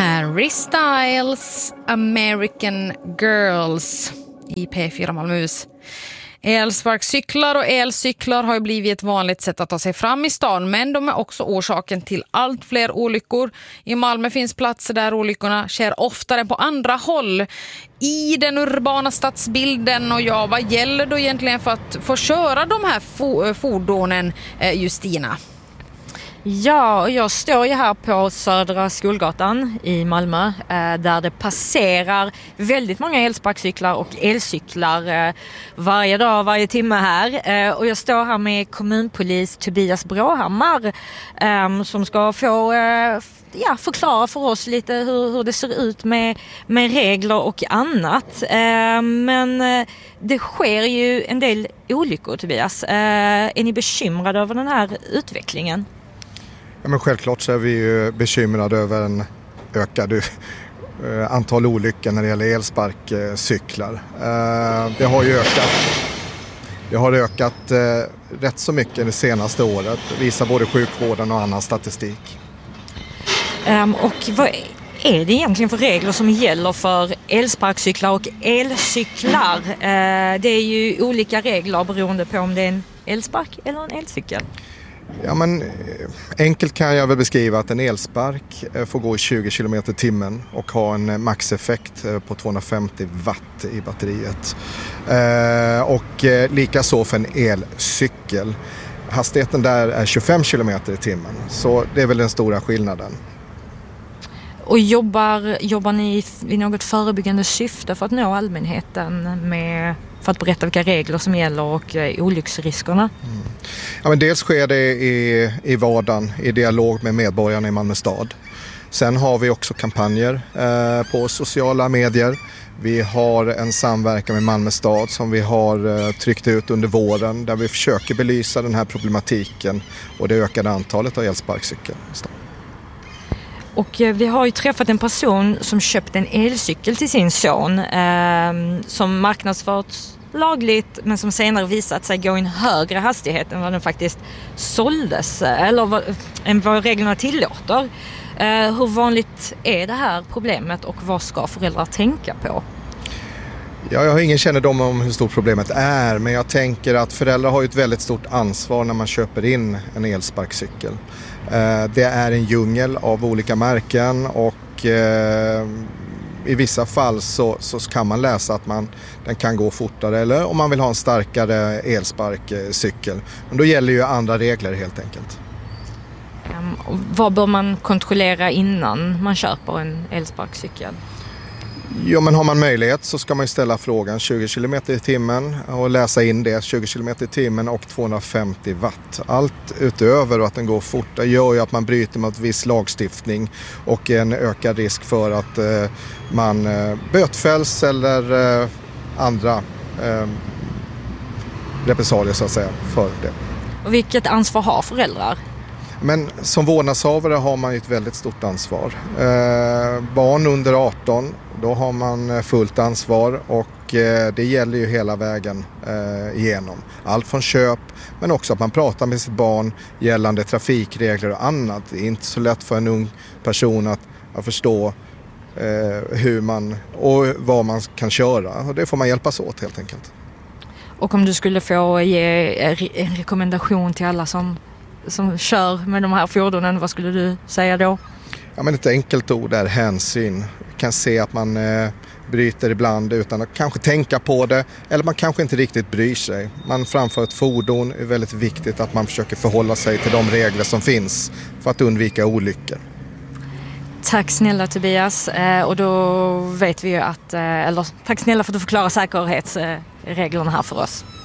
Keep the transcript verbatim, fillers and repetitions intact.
Harry Styles, American Girls i P fyra Malmöhus. Elsparkcyklar och elcyklar har ju blivit ett vanligt sätt att ta sig fram i stan, men de är också orsaken till allt fler olyckor. I Malmö finns platser där olyckorna sker oftare på andra håll i den urbana stadsbilden. Och ja, vad gäller då egentligen för att få köra de här fo- fordonen, Justina? Ja, jag står ju här på Södra Skolgatan i Malmö där det passerar väldigt många elsparkcyklar och elcyklar varje dag, varje timme här. Och jag står här med kommunpolis Tobias Bråhammar som ska få ja, förklara för oss lite hur, hur det ser ut med, med regler och annat. Men det sker ju en del olyckor, Tobias. Är ni bekymrade över den här utvecklingen? Ja, men självklart så är vi ju bekymrade över en ökad uh, antal olyckor när det gäller elsparkcyklar. Uh, det har ju ökat, det har ökat uh, rätt så mycket det senaste året, visar både sjukvården och annan statistik. Um, och vad är det egentligen för regler som gäller för elsparkcyklar och elcyklar? Uh, det är ju olika regler beroende på om det är en elspark eller en elcykel. Ja, men enkelt kan jag väl beskriva att en elspark får gå i tjugo kilometer i timmen och ha en maxeffekt på tvåhundrafemtio watt i batteriet. Eh, och lika så för en elcykel. Hastigheten där är tjugofem kilometer i timmen, så det är väl den stora skillnaden. Och jobbar, jobbar ni i något förebyggande syfte för att nå allmänheten med, för att berätta vilka regler som gäller och olycksriskerna? Mm. Ja, men dels sker det i, i vardagen i dialog med medborgarna i Malmö stad. Sen har vi också kampanjer eh, på sociala medier. Vi har en samverkan med Malmö stad som vi har eh, tryckt ut under våren där vi försöker belysa den här problematiken och det ökade antalet av elsparkcykel. Och vi har ju träffat en person som köpte en elcykel till sin son eh, som marknadsförts lagligt men som senare visat sig gå i en högre hastighet än vad den faktiskt såldes eller vad, än vad reglerna tillåter. Eh, hur vanligt är det här problemet och vad ska föräldrar tänka på? Ja, jag har ingen kännedom om hur stort problemet är, men jag tänker att föräldrar har ett väldigt stort ansvar när man köper in en elsparkcykel. Det är en djungel av olika märken och i vissa fall så, så kan man läsa att man, den kan gå fortare eller om man vill ha en starkare elsparkcykel. Men då gäller ju andra regler helt enkelt. Um, vad bör man kontrollera innan man köper en elsparkcykel? Ja, men har man möjlighet så ska man ju ställa frågan tjugo kilometer i timmen och läsa in det tjugo kilometer i timmen och tvåhundrafemtio watt. Allt utöver att den går fort gör ju att man bryter mot viss lagstiftning och en ökad risk för att eh, man eh, bötfälls eller eh, andra eh, repressalier så att säga för det. Och vilket ansvar har föräldrar? Men som vårdnadshavare har man ju ett väldigt stort ansvar. Eh, barn under arton, då har man fullt ansvar och eh, det gäller ju hela vägen eh, igenom. Allt från köp men också att man pratar med sitt barn gällande trafikregler och annat. Det är inte så lätt för en ung person att, att förstå eh, hur man och vad man kan köra. Och det får man hjälpas åt helt enkelt. Och om du skulle få ge en rekommendation till alla som som kör med de här fordonen, vad skulle du säga då? Ja, men ett enkelt ord är hänsyn. Man kan se att man eh, bryter ibland utan att kanske tänka på det eller man kanske inte riktigt bryr sig. Man framför ett fordon, är väldigt viktigt att man försöker förhålla sig till de regler som finns för att undvika olyckor. Tack snälla Tobias, eh, och då vet vi ju att, eh, eller tack snälla för att du förklarar säkerhetsreglerna här för oss.